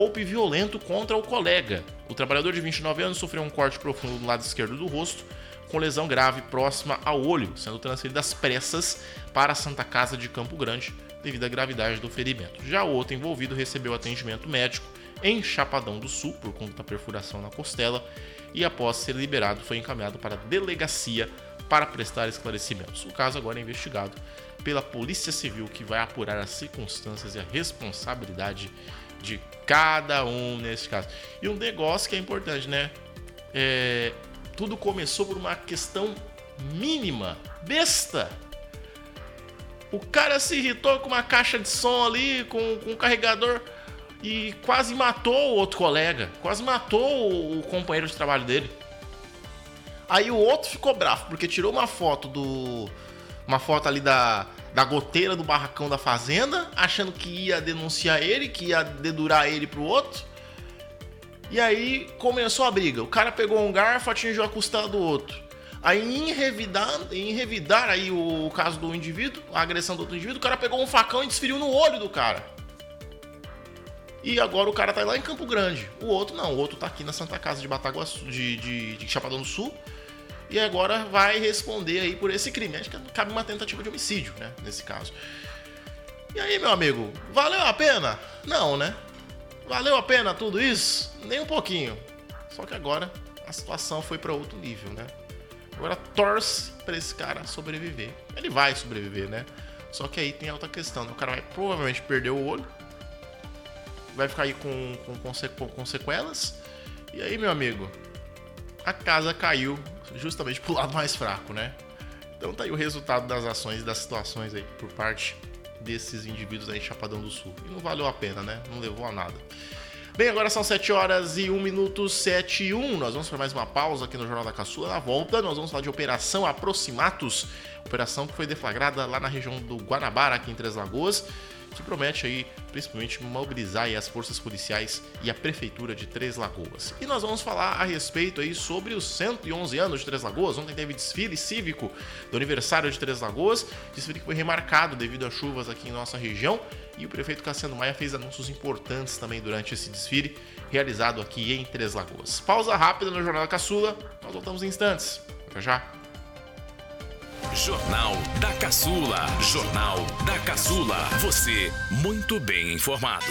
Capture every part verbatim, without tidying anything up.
golpe violento contra o colega. O trabalhador de vinte e nove anos sofreu um corte profundo do lado esquerdo do rosto, com lesão grave próxima ao olho, sendo transferido às pressas para a Santa Casa de Campo Grande devido à gravidade do ferimento. Já o outro envolvido recebeu atendimento médico em Chapadão do Sul por conta da perfuração na costela e, após ser liberado, foi encaminhado para a delegacia para prestar esclarecimentos. O caso agora é investigado pela Polícia Civil, que vai apurar as circunstâncias e a responsabilidade de cada um nesse caso. E um negócio que é importante, né? É... Tudo começou por uma questão mínima, besta. O cara se irritou com uma caixa de som ali, com, com um carregador, e quase matou o outro colega, quase matou o, o companheiro de trabalho dele. Aí o outro ficou bravo, porque tirou uma foto do... Uma foto ali da, da goteira do barracão da fazenda, achando que ia denunciar ele, que ia dedurar ele pro outro. E aí começou a briga. O cara pegou um garfo, atingiu a costela do outro. Aí em revidar, em revidar aí o caso do indivíduo, a agressão do outro indivíduo, o cara pegou um facão e desferiu no olho do cara. E agora o cara tá lá em Campo Grande. O outro não, o outro tá aqui na Santa Casa de Bataguaçu, de, de, de Chapadão do Sul. E agora vai responder aí por esse crime. Acho que cabe uma tentativa de homicídio, né, nesse caso. E aí, meu amigo, valeu a pena? Não, né? Valeu a pena tudo isso? Nem um pouquinho. Só que agora a situação foi para outro nível, né? Agora torce para esse cara sobreviver. Ele vai sobreviver, né? Só que aí tem a outra questão, né? O cara vai provavelmente perder o olho. Vai ficar aí com, com, com, com sequelas. E aí, meu amigo, a casa caiu justamente pro lado mais fraco, né? Então tá aí o resultado das ações e das situações aí por parte desses indivíduos aí em Chapadão do Sul. E não valeu a pena, né? Não levou a nada. Bem, agora são sete horas e um minuto, sete e um. Nós vamos para mais uma pausa aqui no Jornal da Caçula. Na volta, nós vamos falar de Operação Aproximatos. Operação que foi deflagrada lá na região do Guanabara, aqui em Três Lagoas, que promete aí, principalmente, mobilizar aí as forças policiais e a Prefeitura de Três Lagoas. E nós vamos falar a respeito aí sobre os cento e onze anos de Três Lagoas. Ontem teve desfile cívico do aniversário de Três Lagoas, desfile que foi remarcado devido às chuvas aqui em nossa região, e o prefeito Cassiano Maia fez anúncios importantes também durante esse desfile, realizado aqui em Três Lagoas. Pausa rápida no Jornal da Caçula, nós voltamos em instantes. Até já! Jornal da Caçula. Jornal da Caçula. Você muito bem informado.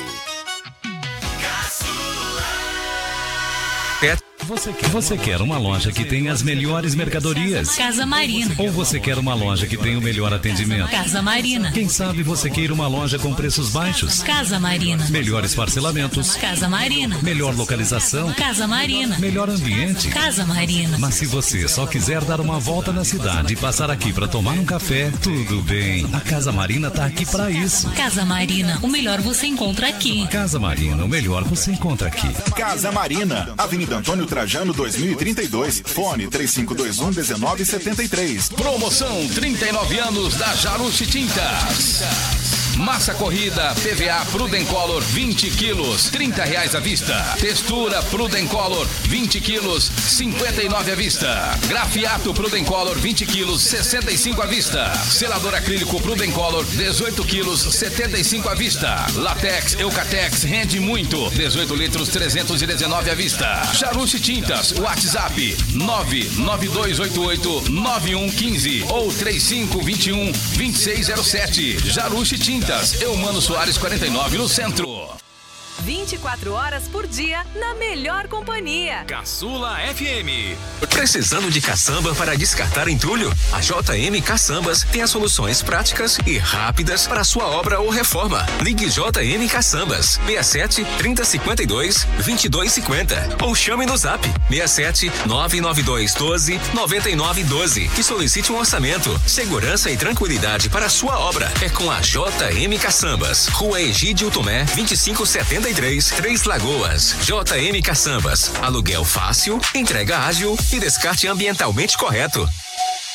Caçula. Você quer, você quer uma loja que tenha as melhores mercadorias? Casa Marina. Ou você quer uma loja que tenha o melhor atendimento? Casa Marina. Quem sabe você queira uma loja com preços baixos? Casa Marina. Melhores parcelamentos? Casa Marina. Melhor localização? Casa Marina. Melhor ambiente? Casa Marina. Mas se você só quiser dar uma volta na cidade e passar aqui para tomar um café, tudo bem. A Casa Marina tá aqui para isso. Casa Marina, o melhor você encontra aqui. Casa Marina, o melhor você encontra aqui. Casa Marina, Avenida Antônio Trajano dois mil e trinta e dois, fone três cinco dois um, um nove sete três. Promoção trinta e nove anos da Jarucci Tintas. Massa corrida P V A Prudencolor vinte quilos, trinta reais à vista. Textura Prudencolor vinte quilos, cinquenta e nove à vista. Grafiato Prudencolor vinte quilos, sessenta e cinco à vista. Selador acrílico Prudencolor dezoito quilos, setenta e cinco à vista. Latex Eucatex rende muito, dezoito litros, trezentos e dezenove à vista. Jarucci Tintas, WhatsApp nove nove dois oito oito nove um um cinco ou três cinco dois um, dois seis zero sete. Jarucci Tintas, Eumano Soares quarenta e nove no centro. vinte e quatro horas por dia na melhor companhia. Caçula F M. Precisando de caçamba para descartar entulho? A J M Caçambas tem as soluções práticas e rápidas para sua obra ou reforma. Ligue J M Caçambas seis sete, trinta, cinquenta e dois, vinte e dois cinquenta ou chame no Zap seis sete, nove nove dois, doze, noventa e nove doze e solicite um orçamento. Segurança e tranquilidade para a sua obra é com a J M Caçambas. Rua Egídio Tomé, vinte e cinco setenta e três, Três Lagoas. J M Caçambas. Aluguel fácil, entrega ágil e descarte ambientalmente correto.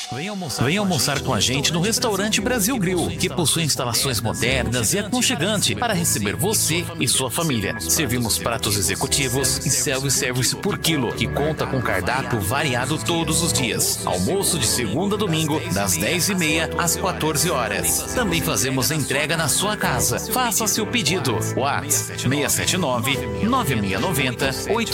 Venha almoçar, Venha almoçar com a gente no restaurante Brasil Grill, que possui instalações modernas e aconchegante para receber você e sua família. Servimos pratos executivos e self-service por quilo, que conta com cardápio variado todos os dias. Almoço de segunda a domingo, das dez e meia às quatorze horas. Também fazemos a entrega na sua casa. Faça seu pedido. WhatsApp seis sete nove, nove seis nove zero, oito